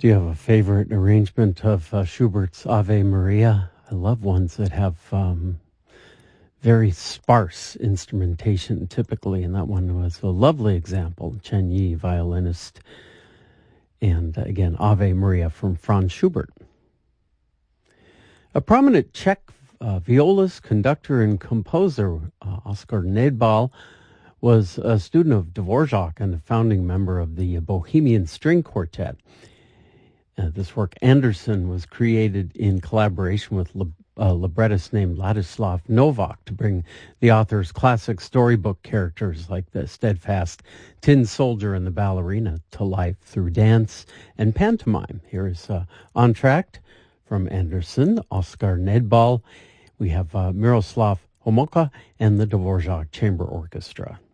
Do you have a favorite arrangement of Schubert's Ave Maria? I love ones that have very sparse instrumentation typically, and that one was a lovely example. Chen Yi, violinist, and again, Ave Maria from Franz Schubert. A prominent Czech violist, conductor, and composer, Oskar Nedbal, was a student of Dvorak and a founding member of the Bohemian String Quartet. This work, Anderson, was created in collaboration with a librettist named Ladislav Novak to bring the author's classic storybook characters like the steadfast tin soldier and the ballerina to life through dance and pantomime. Here is Entr'acte from Anderson, Oskar Nedbal. We have Miroslav Homolka and the Dvorak Chamber Orchestra.